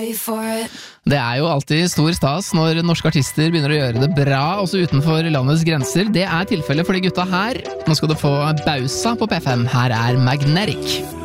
Det jo alltid stor stas når norske artister begynner å gjøre det bra også utenfor landets grenser. Det tilfellet for de gutta her. Nå skal du få Bausa på P5. Her Magnetic.